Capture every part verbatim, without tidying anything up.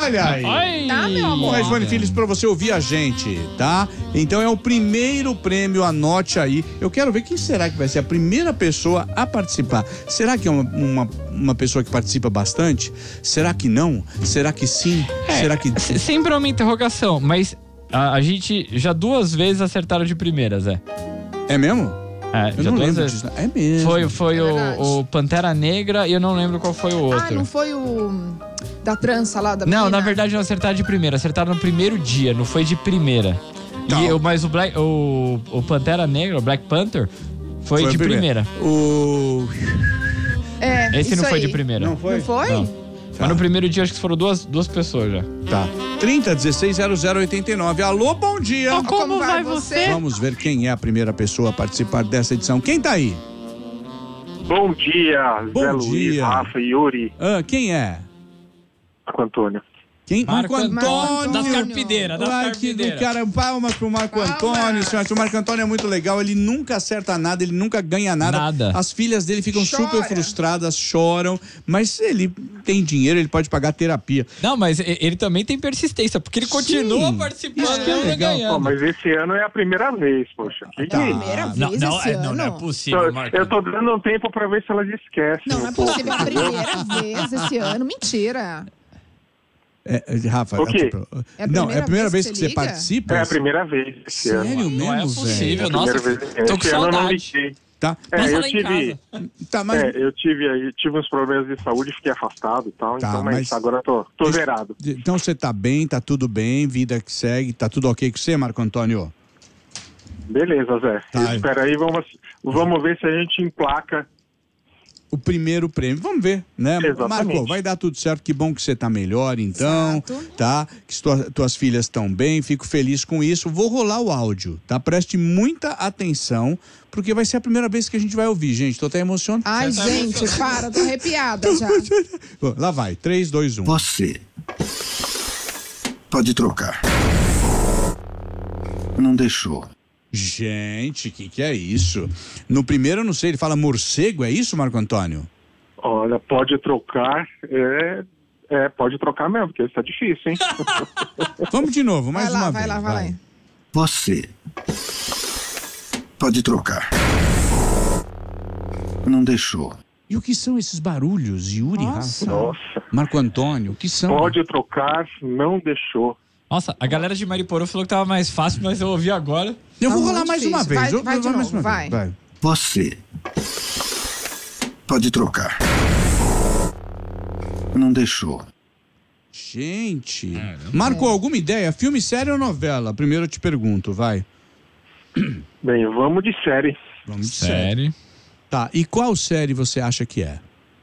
Olha aí. Ai. Tá, meu amor? Um Redfone Philips pra você ouvir a gente, tá? Então é o primeiro prêmio, anote aí. Eu quero ver quem será que vai ser a primeira pessoa a participar. Será que é uma, uma, uma pessoa que participa bastante? Será que não? Será que sim? É, Será que... Sempre é uma interrogação, mas a, a gente já duas vezes acertaram de primeira, Zé. É mesmo? É, Eu já não duas lembro vezes. disso. É mesmo. Foi, foi É o, verdade. o Pantera Negra e eu não lembro qual foi o outro. Ah, não foi o da trança lá da Não, menina? na verdade não acertaram de primeira, acertaram no primeiro dia, não foi de primeira. Tá. E, eu- mas o, Black, o, o Pantera Negra, o Black Panther, foi, Foi de a primeira. primeira. O... É, Esse isso não foi aí. de primeira. Não foi? Não foi? Não. Mas no primeiro dia acho que foram duas, duas pessoas já. Tá. trinta, dezesseis, zero zero oitenta e nove. Alô, bom dia. Ó, como vai você? Vamos ver quem é a primeira pessoa a participar dessa edição. Quem tá aí? Bom dia, Bom Zé Luiz, dia. Rafa e Yuri. Ah, quem é? Marco Antônio. Quem? Marco Antônio. Das carpideiras, das Ai, que do carpideiras. cara, palmas pro Marco Palmas. Antônio, senhor. O Marco Antônio é muito legal, ele nunca acerta nada, ele nunca ganha nada. Nada. As filhas dele ficam Chora. super frustradas, choram, mas ele tem dinheiro, ele pode pagar terapia. Não, mas e- ele também tem persistência, porque ele continua Sim. participando Isso que é e legal. ganhando. Ó, mas esse ano é a primeira vez, poxa. Que Tá. que- Primeira Não, vez não, esse é, ano. não, não é possível, Eu, Marco. eu tô dando um tempo pra ver se elas esquecem. Não, um não é pouco, possível. A entendeu? primeira vez esse ano. Mentira. É, é, Rafa, O quê? É a não, é a primeira primeira vez vez que que você liga? participa? É a primeira vez esse ano. Sério Não é mesmo, possível, velho? nossa. Primeira vez. Tô com Esse ano eu não saudade. liguei. Tá, É, Passa eu lá em tive, casa. tá, mas... é, eu tive aí, tive uns problemas de saúde, fiquei afastado e tal, Tá, então, mas, mas- agora eu tô, tô Deixa- zerado. Então você tá bem, tá tudo bem, vida que segue, tá tudo ok com você, Marco Antônio? Beleza, Zé. Tá. Espera aí, vamos, vamos ver se a gente emplaca. O primeiro prêmio. Vamos ver, né? Exatamente. Marco, vai dar tudo certo. Que bom que você tá melhor, então. Exato. Tá? Que tua- tuas filhas estão bem. Fico feliz com isso. Vou rolar o áudio, tá? Preste muita atenção, porque vai ser a primeira vez que a gente vai ouvir, gente. Tô até emocionado. Ai, Você tá gente, emocionado. para, tô arrepiada já. Bom, lá vai. três, dois, um. Você pode trocar. Não deixou. Gente, que que é isso? No primeiro, eu não sei, ele fala morcego, é isso, Marco Antônio? Olha, pode trocar, é, é pode trocar mesmo, porque isso tá difícil, hein? Vamos de novo, mais Vai lá, uma vai vez. lá, vai lá. Você pode trocar. Não deixou. E o que são esses barulhos, Yuri, Nossa. Rafa? Nossa, Marco Antônio, o que são? pode trocar, não deixou. Nossa, a galera de Mariporã falou que tava mais fácil, mas eu ouvi agora. Eu Tá vou rolar muito mais uma difícil. vez. Vai- Eu- vai eu de vou mais novo, uma vez. vai. Você pode trocar. Não deixou. Gente. Marco, alguma ideia? Filme, série ou novela? Primeiro eu te pergunto, vai. Bem, vamos de série. Vamos de série. Sério? Tá, e qual série você acha que é?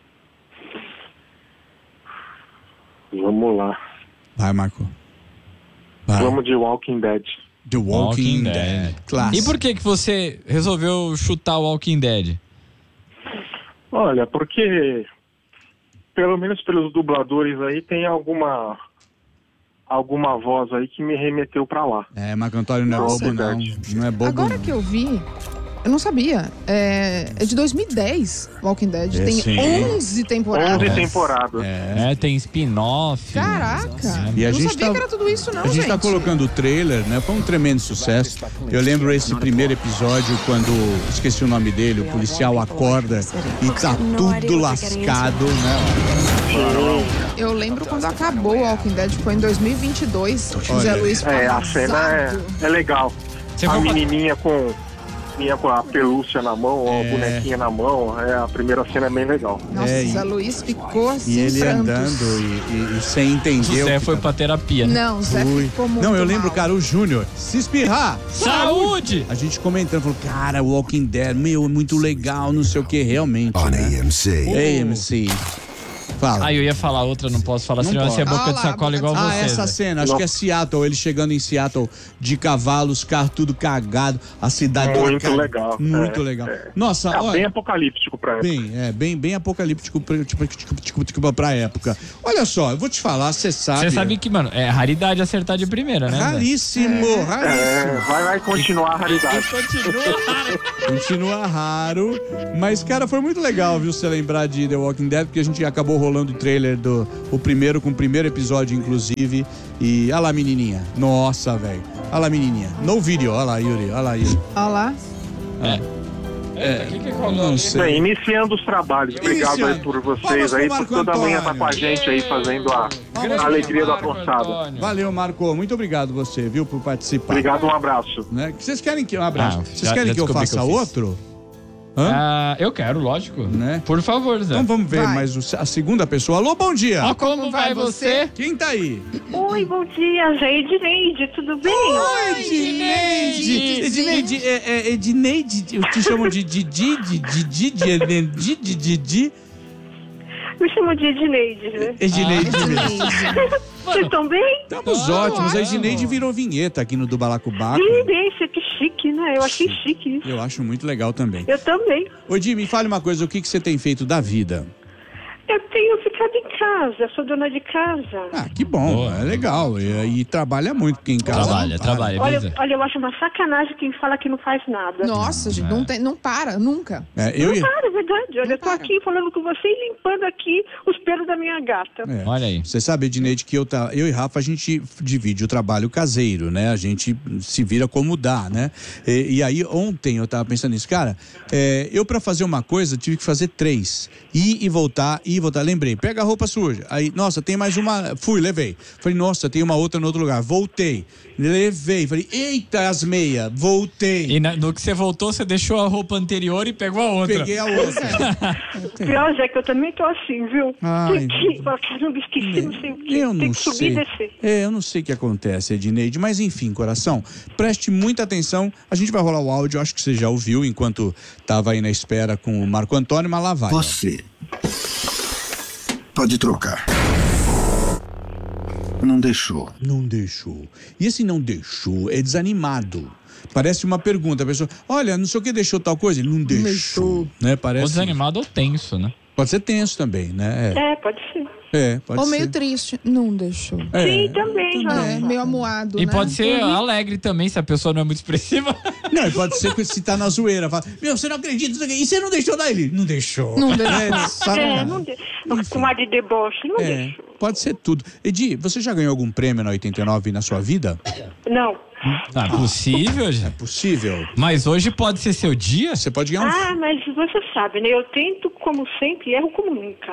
Vamos lá. Vai, Marco. Vai. Vamos de Walking Dead. The Walking, Walking Dead. Dead. Clássico. E por que que você resolveu chutar o Walking Dead? Olha, porque pelo menos pelos dubladores aí tem alguma alguma voz aí que me remeteu pra lá. É, Marco Antônio não é Nossa, bobo, não. verdade. Não é bobo, Agora não. que eu vi, eu não sabia. É, é de dois mil e dez, Walking Dead. É, Tem sim. onze temporadas. onze temporadas. É. É, tem spin-off. Caraca. E a eu não gente sabia tá- que era tudo isso, não, A gente gente. tá colocando o trailer, né? Foi um tremendo sucesso. Eu lembro esse primeiro episódio quando, esqueci o nome dele, o policial acorda e tá tudo lascado, né? Eu lembro quando acabou o Walking Dead, foi em dois mil e vinte e dois. O Olha. Zé Luiz ficou É, a cena é, arrasado. é legal. Você a foi pra- menininha com, menininha com a pelúcia na mão, É. a bonequinha na mão, é, a primeira cena é bem legal. Nossa, É, o e- Zé Luiz ficou assim, E ele prantos. andando e, e- e sem entender. O Zé o que foi tá- pra terapia. Não, o Zé Fui. ficou muito Não, eu lembro, mal. cara, o Júnior, se espirrar, Saúde! a gente comentando, falou, cara, Walking Dead, meu, é muito legal, não sei o que, realmente, On né? A M C. A M C. Fala. Ah, eu ia falar outra, não posso falar, Não senão pode. você é boca Ah de lá, sacola boca igual de Ah, você. essa Zé. cena, acho que é Seattle, ele chegando em Seattle de cavalo, os carros tudo cagado, a cidade toda Muito cagada. legal, Muito é, legal. é. Nossa, É olha, bem apocalíptico pra época. bem, é, bem, bem apocalíptico pra, tipo, tipo, tipo, tipo, pra época. Olha só, eu vou te falar, você sabe. Você sabe que, mano, é raridade acertar de primeira, né? Zé? Raríssimo, É, raríssimo. vai, vai continuar a raridade. Continua raro. Mas, cara, foi muito legal, viu, você lembrar de The Walking Dead, porque a gente acabou rolando o trailer do o primeiro, com o primeiro episódio, inclusive. E olha lá, menininha. Nossa, velho. Olha lá, menininha. No vídeo, olha lá, Yuri. Olha lá, Yuri. Olha lá. É, que que é qual Não nome? sei. Bem, iniciando os trabalhos. Obrigado Iniciando. aí por vocês Palmas pro aí, por Marco toda manhã Antônio. tá com a gente aí fazendo a, Grande a alegria da Marco postada. Antônio. Valeu, Marco. Muito obrigado você, viu, por participar. Obrigado, um abraço. Né? Vocês querem que um abraço? Ah, Vocês já- querem já que eu descobri faça que eu fiz. outro? Hã? Ah, eu quero, lógico. Né? Por favor, Zé. Então vamos ver Vai. mais o- a segunda pessoa. Alô, bom dia. Ó, como vai você? Quem tá aí? Oi, bom dia, Zé Edneide, tudo bem? Oi, Edneide. Edneide, é, é, Edneide, eu te chamo de Didi, de Didi, de Edneide, de Didi. Me chamam de Edneide, né? Edneide mesmo. Vocês estão bem? Estamos Ah, ótimos. A ótimo. Edneide virou vinheta aqui no do Balacobaco. Delícia, que chique, né? Eu achei chique isso. Eu acho muito legal também. Eu também. Ô, Di, me fale uma coisa, o que, que você tem feito da vida? Eu tenho ficado em casa, sou dona de casa. Ah, que bom, Boa. é legal. E, e trabalha muito, porque em casa Trabalha, não para. trabalha. Olha, Zé? olha, eu acho uma sacanagem quem fala que não faz nada. Nossa, gente, não, tem, não para, nunca. É, eu Não e... para, é verdade. Olha, eu tô para. aqui falando com você e limpando aqui os pelos da minha gata. É. Olha aí. Você sabe, Edneide, que eu, tá, eu e Rafa, a gente divide o trabalho caseiro, né? A gente se vira como dá, né? E, e aí, ontem eu tava pensando nisso. Cara, é, eu pra fazer uma coisa, tive que fazer três. Ir e voltar, ir e voltar. Lembrei, pega a roupa suja. Aí, nossa, tem mais uma... Fui, levei. Falei, nossa, tem uma outra no outro lugar. Voltei. Levei. Falei, eita, as meias. Voltei. E na- no que você voltou, você deixou a roupa anterior e pegou a outra. Peguei a outra. Pior, Zé, que eu também tô assim, viu? Ai. Tem que... Caramba, esqueci, não sei o quê. Eu Tem não que subir sei. e descer. É, eu não sei o que acontece, Edneide, mas enfim, coração, preste muita atenção. A gente vai rolar o áudio, acho que você já ouviu enquanto estava aí na espera com o Marco Antônio, mas lá vai. ó. Você. Pode trocar. Não deixou. Não deixou. E esse não deixou é desanimado. Parece uma pergunta, a pessoa, olha, não sei o que deixou tal coisa, ele não deixou, deixou. né? Ou Parece. desanimado ou tenso, né? Pode ser tenso também, né? É, pode ser. É, é pode Ou ser. meio triste, não deixou. É. Sim, também, É, Rafa. meio amuado, E né? pode ser alegre também, se a pessoa não é muito expressiva. Não, e pode ser que se tá na zoeira, fala, meu, você não acredita, não sei o quê. E você não deixou dar ele? Não deixou. Não deixou. É, sabe? É, não de... com ar de deboche, não É, deixou. pode ser tudo. Edi, você já ganhou algum prêmio na oitenta e nove na sua vida? Não. Não é possível, gente. Possível. Mas hoje pode ser seu dia? Você pode ganhar um. Ah, mas você sabe, né? Eu tento como sempre e erro como nunca.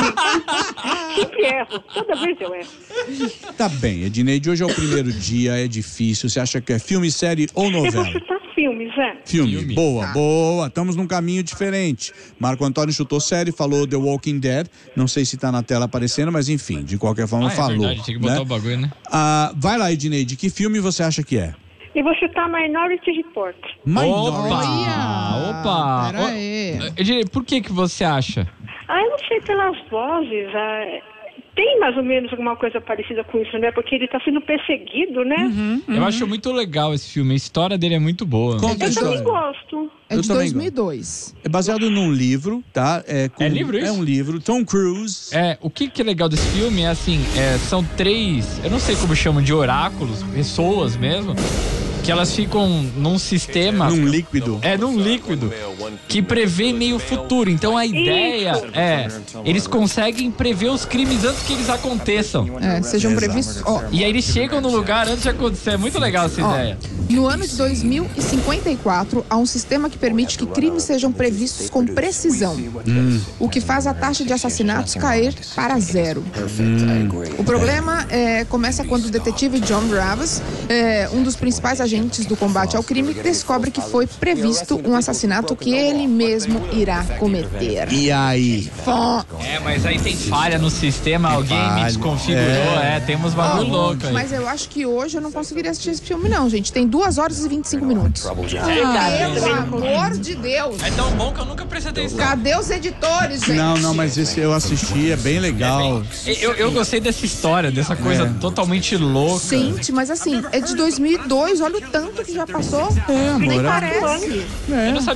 Né? Sempre erro. Toda vez eu erro. Tá bem, Edneide, hoje é o primeiro dia, é difícil. Você acha que é filme, série ou Eu vou novela? chutar filmes, é. Filme. Filme. Boa, boa. Estamos num caminho diferente. Marco Antônio chutou série, falou The Walking Dead. Não sei se tá na tela aparecendo, mas enfim, de qualquer forma Ah, é falou. verdade, tinha que botar né? o bagulho, né? Ah, vai lá, Edneide, que filme você acha que é? Eu vou chutar Minority Report. Minority. Olha! Opa! Pera aí. Ô, Ednei, por que que você acha? Ah, eu não sei pelas vozes. Ah, tem mais ou menos alguma coisa parecida com isso, né? Porque ele tá sendo perseguido, né? Eu acho muito legal esse filme, a história dele é muito boa. Conta a Eu também história. gosto. É Eu de também dois mil e dois. É baseado num livro, tá? É, com- É livro isso? É um livro. Tom Cruise. É, o que, que é legal desse filme é assim, é, são três, eu não sei como chamam de oráculos, pessoas mesmo, que elas ficam num sistema. Num líquido. É, num líquido que prevê meio futuro. Então a ideia é, eles conseguem prever os crimes antes que eles aconteçam. É, sejam previstos. Ó, E aí eles chegam no lugar antes de acontecer. É muito legal essa Ó, ideia. no ano de dois mil e cinquenta e quatro, há um sistema que permite que crimes sejam previstos com precisão, o que faz a taxa de assassinatos cair para zero. O problema é, começa quando o detetive John Bravas, é, um dos principais agentes do combate ao crime, descobre que foi previsto um assassinato que ele mesmo irá cometer. E aí? Fó. É, mas aí tem falha no sistema, alguém me falha. desconfigurou, é, tem uns bagulho louco aí. Mas eu acho que hoje eu não conseguiria assistir esse filme, não, gente. Tem duas horas e vinte e cinco minutos. Pelo amor de Deus! É tão bom que eu nunca prestei atenção. Cadê os editores, gente? Não, não, mas esse eu assisti, é bem legal. Eu, eu gostei dessa história, dessa coisa É. totalmente louca. Gente, mas assim, é de dois mil e dois, olha o tanto que já passou. É, Nem amor. parece. Eu não sabia que era um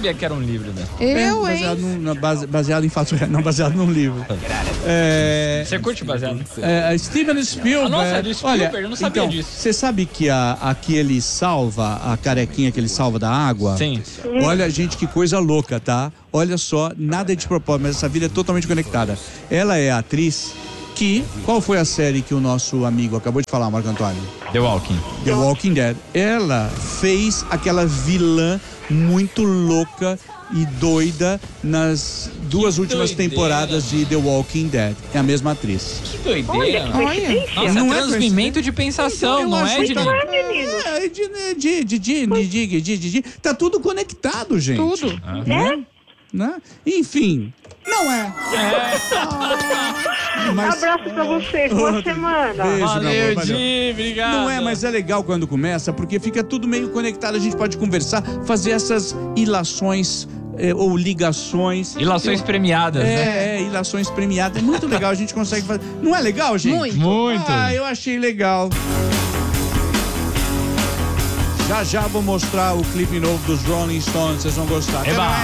livro, né? Eu, é, hein? baseado, num- na base- baseado em fatos reais, não baseado num livro. É, Você curte baseado? é, Steven Spielberg. Ah, nossa, é do Spielberg, olha, eu não sabia então, disso. Você sabe que a, a que ele salva, a carequinha que ele salva da água? Sim. Olha, gente, que coisa louca, tá? Olha só, nada é de propósito, mas essa vida é totalmente conectada. Ela é a atriz que... Qual foi a série que o nosso amigo acabou de falar, Marco Antônio? The Walking. The Walking Dead. Ela fez aquela vilã muito louca e doida nas duas Que últimas doideira. temporadas de The Walking Dead. É a mesma atriz. Que doideira. Olha, que coincidência. Nossa, Não é transmimento de pensação, Eu não acho é, que Dini? tá- É, menino. É, de, de, de, de, de, de, de, de, tá tudo conectado, gente. Tudo. Né? Né? Enfim, não é. Mas- Abraço pra você, boa Outra. semana. Beijo, meu Valeu, amor, valeu. Di, obrigado. Não é, mas é legal quando começa, porque fica tudo meio conectado, a gente pode conversar, fazer essas ilações eh, ou ligações. Ilações premiadas, né? É, é, ilações premiadas. É muito legal, a gente consegue fazer. Não é legal, gente? Muito. Muito. Ah, eu achei legal. Já já vou mostrar o clipe novo dos Rolling Stones, vocês vão gostar. Eba!